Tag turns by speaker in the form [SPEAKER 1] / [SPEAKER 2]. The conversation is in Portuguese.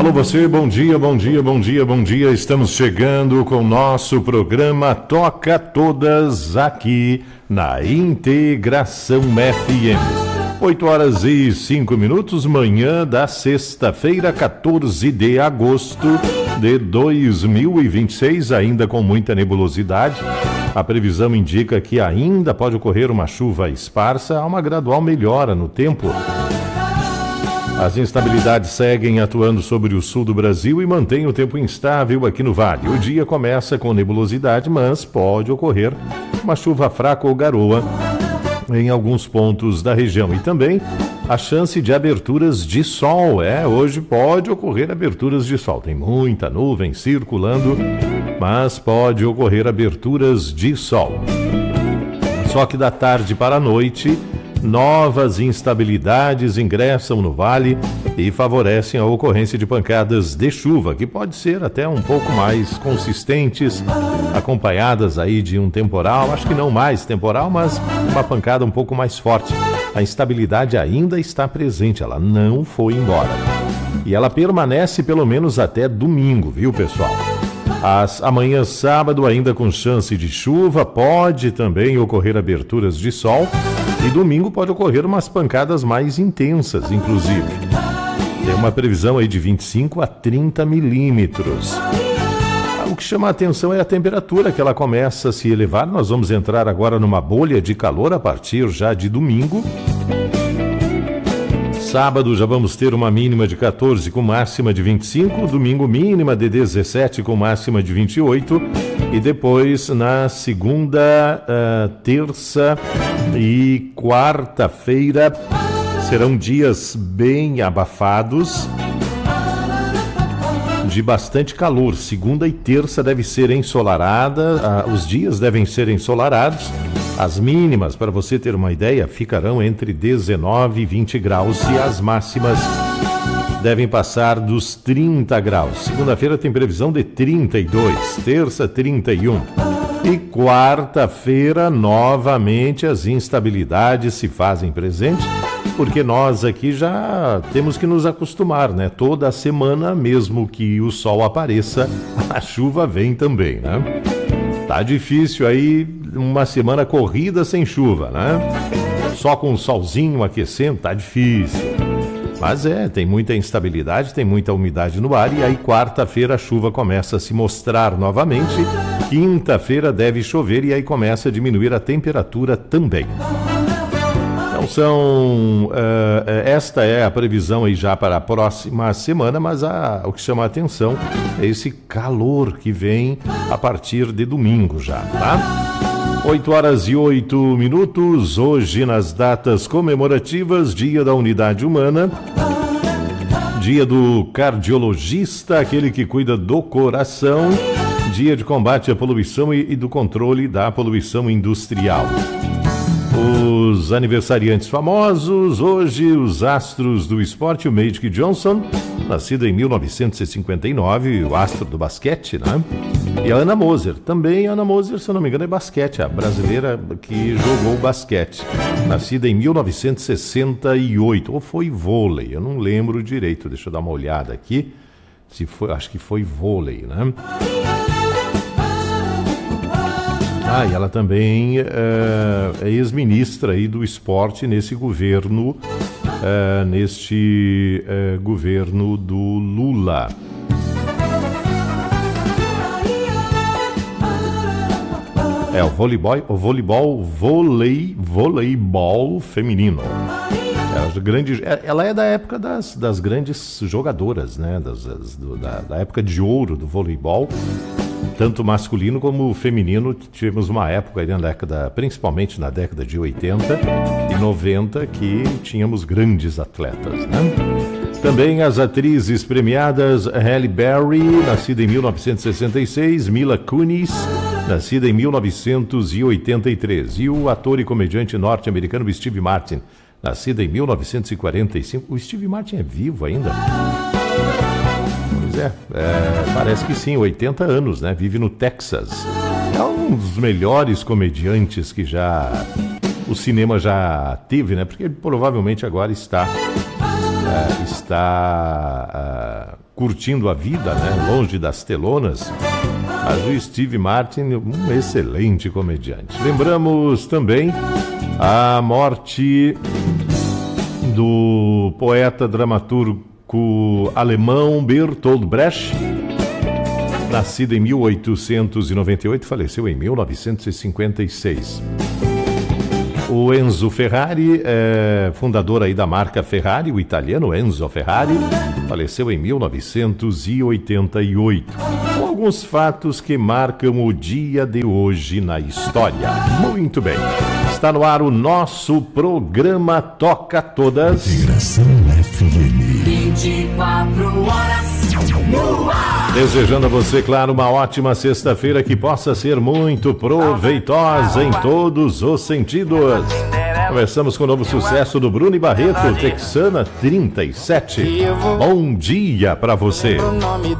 [SPEAKER 1] Alô você, bom dia, bom dia, bom dia, bom dia. Estamos chegando com o nosso programa Toca Todas aqui na Integração FM. 8h05, manhã da sexta-feira, 14 de agosto de 2026, ainda com muita nebulosidade. A previsão indica que ainda pode ocorrer uma chuva esparsa, há uma gradual melhora no tempo. As instabilidades seguem atuando sobre o sul do Brasil e mantêm o tempo instável aqui no vale. O dia começa com nebulosidade, mas pode ocorrer uma chuva fraca ou garoa em alguns pontos da região. E também a chance de aberturas de sol. Hoje pode ocorrer aberturas de sol. Tem muita nuvem circulando, mas pode ocorrer aberturas de sol. Só que da tarde para a noite, novas instabilidades ingressam no vale e favorecem a ocorrência de pancadas de chuva, que pode ser até um pouco mais consistentes, acompanhadas aí de um temporal, acho que não mais temporal, mas uma pancada um pouco mais forte. A instabilidade ainda está presente, ela não foi embora. E ela permanece pelo menos até domingo, viu, pessoal? Amanhã sábado ainda com chance de chuva, pode também ocorrer aberturas de sol e domingo pode ocorrer umas pancadas mais intensas, inclusive. Tem uma previsão aí de 25 a 30 milímetros. O que chama a atenção é a temperatura, que ela começa a se elevar. Nós vamos entrar agora numa bolha de calor a partir já de domingo. Sábado já vamos ter uma mínima de 14 com máxima de 25, domingo mínima de 17 com máxima de 28 e depois na segunda, terça e quarta-feira serão dias bem abafados, de bastante calor. Segunda e terça deve ser ensolarada, os dias devem ser ensolarados. As mínimas, para você ter uma ideia, ficarão entre 19 e 20 graus e as máximas devem passar dos 30 graus. Segunda-feira tem previsão de 32, terça 31 e quarta-feira novamente as instabilidades se fazem presente, porque nós aqui já temos que nos acostumar, né? Toda semana, mesmo que o sol apareça, a chuva vem também, né? Tá difícil aí uma semana corrida sem chuva, né? Só com o solzinho aquecendo, tá difícil. Mas tem muita instabilidade, tem muita umidade no ar e aí quarta-feira a chuva começa a se mostrar novamente. Quinta-feira deve chover e aí começa a diminuir a temperatura também. Então esta é a previsão aí já para a próxima semana, mas o que chama a atenção é esse calor que vem a partir de domingo já, tá? 8h08, hoje nas datas comemorativas, Dia da Unidade Humana, Dia do Cardiologista, aquele que cuida do coração, Dia de Combate à Poluição e do Controle da Poluição Industrial. Os aniversariantes famosos, hoje os astros do esporte, o Magic Johnson, nascido em 1959, o astro do basquete, né? E a Ana Moser, também a Ana Moser, se eu não me engano, é basquete, a brasileira que jogou basquete, nascida em 1968, ou foi vôlei, eu não lembro direito, deixa eu dar uma olhada aqui, se foi, acho que foi vôlei, né? E ela também é ex-ministra aí do esporte nesse governo, governo do Lula. Voleibol feminino. Ela é da época das grandes jogadoras, né? Da época de ouro do voleibol. Tanto masculino como feminino, tivemos uma época aí principalmente na década de 80 e 90, que tínhamos grandes atletas, né? Também as atrizes premiadas, Halle Berry, nascida em 1966, Mila Kunis, nascida em 1983, e o ator e comediante norte-americano Steve Martin, nascido em 1945. O Steve Martin é vivo ainda? Parece que sim, 80 anos, né? Vive no Texas. É um dos melhores comediantes que o cinema já teve, né? Porque ele provavelmente agora está está curtindo a vida, né? Longe das telonas. Mas o Steve Martin, um excelente comediante. Lembramos também a morte do poeta dramaturgo alemão Bertolt Brecht, nascido em 1898, faleceu em 1956. O Enzo Ferrari, fundador aí da marca Ferrari, o italiano Enzo Ferrari, faleceu em 1988. Com alguns fatos que marcam o dia de hoje na história. Muito bem, está no ar o nosso programa Toca Todas.
[SPEAKER 2] Integração FM.
[SPEAKER 3] 24 horas no ar.
[SPEAKER 1] Desejando a você, claro, uma ótima sexta-feira que possa ser muito proveitosa em todos os sentidos. Começamos com o novo sucesso do Bruno e Barreto, Texana 37. Bom dia pra você.
[SPEAKER 4] O nome